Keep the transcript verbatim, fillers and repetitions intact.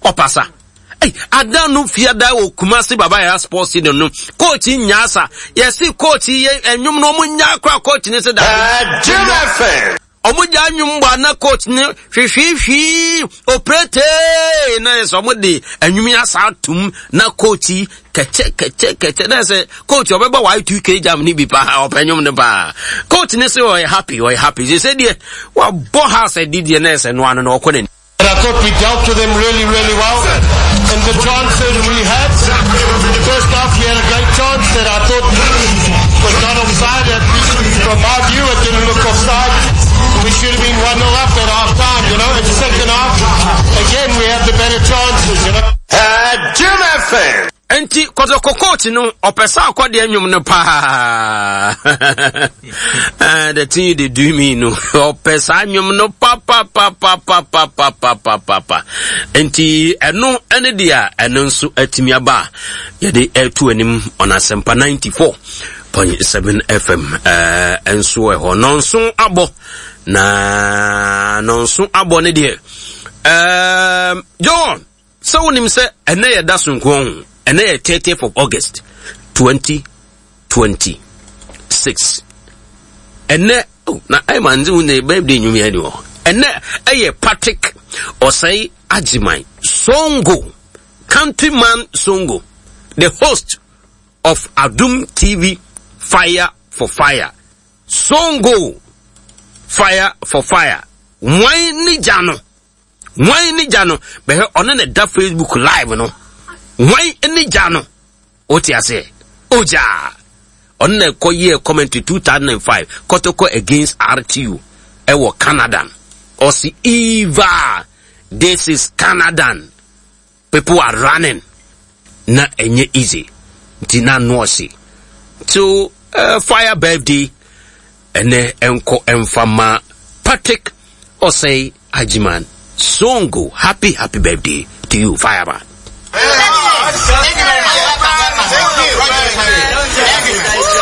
opasa Hey, Adanu Fiada o Kumasi Baba ya sports in no coach Nyasa. Yes, coach and you know munya coach ni said that. Omuja nyumba na coach ni fifi operate na somebody and you mean tum na coach keche keche keche na say coach obeba why two K jam ni bi pa openyum ne ba coach ni say we happy we happy they say there wa bo house e did na say no anu no okone. I thought we dealt with them really, really well. And the chances we had, first half we had a great chance that I thought was not offside. At least from our view, it didn't look offside. We should have been one nil up at half time, you know. In the second half, again, we had the better chances, you know. Uh, Jim F M. Enti kozo coach no opesa akwade anwum no pa ah the thing they do me no opesa anwum no pa pa pa pa pa pa pa pa pa pa enti eno ene dia eno nso atimi aba ye de etu anim on Asempa ninety-four point seven F M eh enso e ho nonso abo na nonso abo ne de eh John so wonim se ene ye da sonko and then thirtieth of August twenty twenty-six. And then oh na I man do ne birthday nyumi ani o. And then eh Patrick Osei Agyeman Songo, countryman Songo, the host of Adum T V Fire for Fire. Songo Fire for Fire. Why ni jano? Why ni jano? Be on the da Facebook live no. Why any jano? Oti ase oja on the koye comment to two thousand five Kotoko against R T U ewo Canadian osi Eva this is Canadian people are running na enye easy tina nosi to uh, fire birthday ene enko enfama Patrick Osei Agyeman Songo happy happy birthday to you fireman. Thank you very much. Thank you very much. Thank you. Thank you.